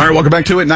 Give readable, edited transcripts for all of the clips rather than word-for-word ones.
All right, welcome back to it.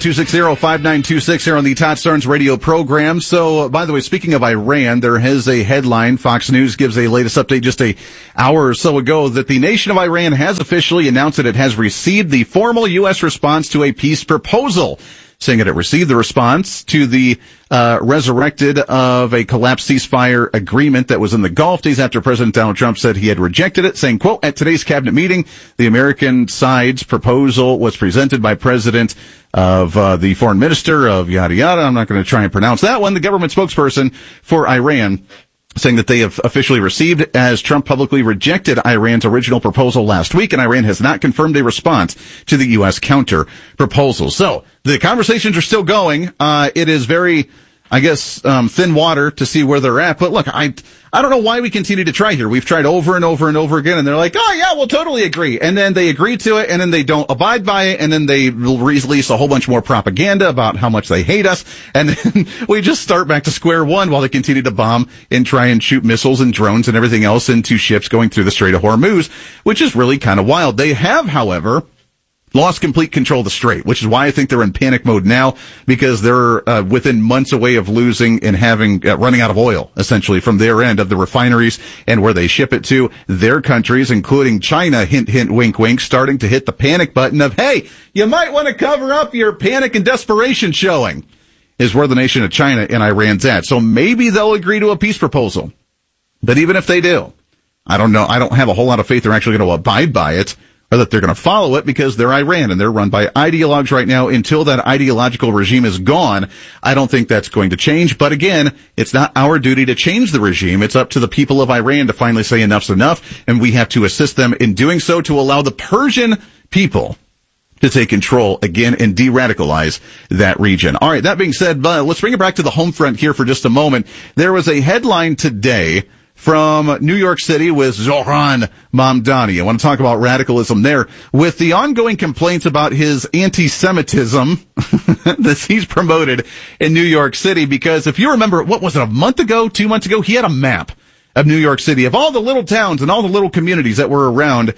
901-260-5926 here on the Todd Starnes radio program. So, by the way, speaking of Iran, there is a headline. Fox News gives a latest update just an hour or so ago that the nation of Iran has officially announced that it has received the formal U.S. response to a peace proposal, saying that it received the response to the resurrected of a collapsed ceasefire agreement that was in the Gulf days after President Donald Trump said he had rejected it, saying, quote, at today's cabinet meeting, the American side's proposal was presented by President of the foreign minister of yada yada. I'm not going to try and pronounce that one. The government spokesperson for Iran, saying that they have officially received, as Trump publicly rejected Iran's original proposal last week, and Iran has not confirmed a response to the U.S. counter proposal. So the conversations are still going. It is very, I guess, thin water to see where they're at. But look, I don't know why we continue to try here. We've tried over and over and over again, and they're like, oh yeah, we'll totally agree. And then they agree to it, and then they don't abide by it, and then they release a whole bunch more propaganda about how much they hate us. And then we just start back to square one while they continue to bomb and try and shoot missiles and drones and everything else into ships going through the Strait of Hormuz, which is really kind of wild. They have, however, lost complete control of the strait, which is why I think they're in panic mode now, because they're within months away of losing and having running out of oil, essentially, from their end of the refineries and where they ship it to. Their countries, including China, hint, hint, wink, wink, starting to hit the panic button of, hey, you might want to cover up your panic and desperation showing, is where the nation of China and Iran's at. So maybe they'll agree to a peace proposal. But even if they do, I don't know. I don't have a whole lot of faith they're actually going to abide by it, or that they're going to follow it, because they're Iran and they're run by ideologues right now. Until that ideological regime is gone, I don't think that's going to change. But again, it's not our duty to change the regime. It's up to the people of Iran to finally say enough's enough, and we have to assist them in doing so to allow the Persian people to take control again and de-radicalize that region. All right, that being said, let's bring it back to the home front here for just a moment. There was a headline today from New York City with Zohran Mamdani. I want to talk about radicalism there, with the ongoing complaints about his anti-Semitism that he's promoted in New York City. Because if you remember, what was it, a month ago, 2 months ago, he had a map of New York City, of all the little towns and all the little communities that were around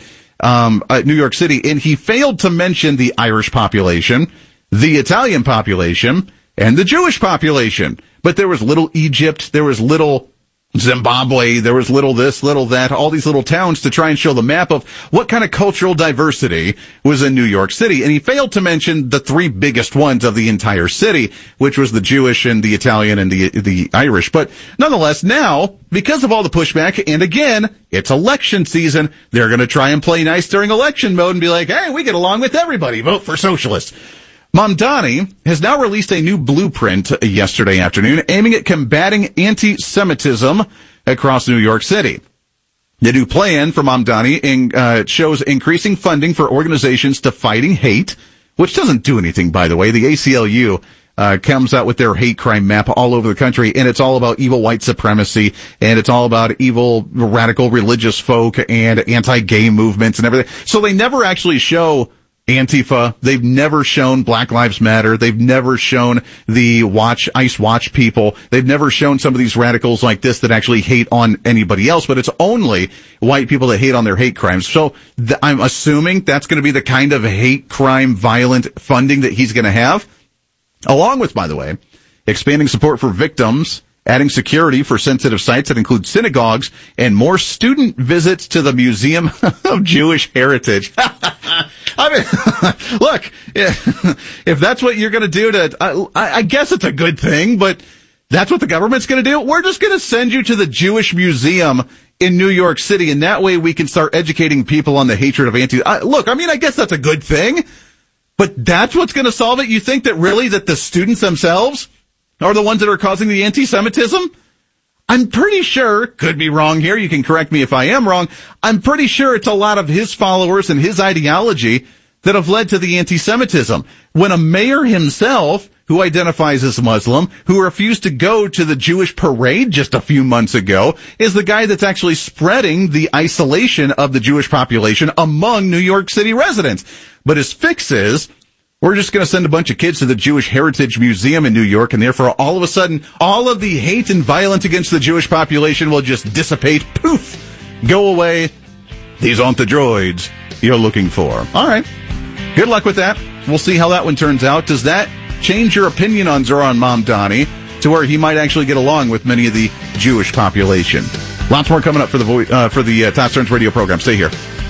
New York City, and he failed to mention the Irish population, the Italian population, and the Jewish population. But there was little Egypt, there was little Zimbabwe, there was little this, little that, all these little towns to try and show the map of what kind of cultural diversity was in New York City. And he failed to mention the three biggest ones of the entire city, which was the Jewish and the Italian and the Irish. But nonetheless, now, because of all the pushback, and again, it's election season, they're going to try and play nice during election mode and be like, hey, we get along with everybody, vote for socialists. Mamdani has now released a new blueprint yesterday afternoon aiming at combating anti-Semitism across New York City. The new plan for Mamdani shows increasing funding for organizations to fighting hate, which doesn't do anything, by the way. The ACLU comes out with their hate crime map all over the country, and it's all about evil white supremacy, and it's all about evil radical religious folk and anti-gay movements and everything. So they never actually show Antifa. They've never shown Black Lives Matter. They've never shown the ICE Watch people. They've never shown some of these radicals like this that actually hate on anybody else, but it's only white people that hate on their hate crimes. So I'm assuming that's going to be the kind of hate crime violent funding that he's going to have, along with, by the way, expanding support for victims, adding security for sensitive sites that include synagogues, and more student visits to the Museum of Jewish Heritage. I mean, look, if that's what you're going to do I guess it's a good thing, but that's what the government's going to do. We're just going to send you to the Jewish Museum in New York City, and that way we can start educating people on the hatred of look, I mean, I guess that's a good thing, but that's what's going to solve it? You think that really that the students themselves are the ones that are causing the anti-Semitism? I'm pretty sure, could be wrong here, you can correct me if I am wrong, I'm pretty sure it's a lot of his followers and his ideology that have led to the anti-Semitism. When a mayor himself, who identifies as Muslim, who refused to go to the Jewish parade just a few months ago, is the guy that's actually spreading the isolation of the Jewish population among New York City residents. But his fix is, we're just going to send a bunch of kids to the Jewish Heritage Museum in New York, and therefore all of a sudden, all of the hate and violence against the Jewish population will just dissipate. Poof! Go away. These aren't the droids you're looking for. All right. Good luck with that. we'll see how that one turns out. Does that change your opinion on Zoran Mamdani to where he might actually get along with many of the Jewish population? Lots more coming up for the Todd Starnes radio program. Stay here.